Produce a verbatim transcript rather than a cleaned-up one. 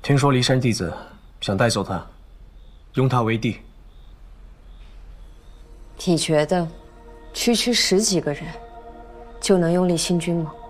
听说骊山弟子想带走他，拥他为帝。 你觉得，区区十几个人，就能拥立新君吗？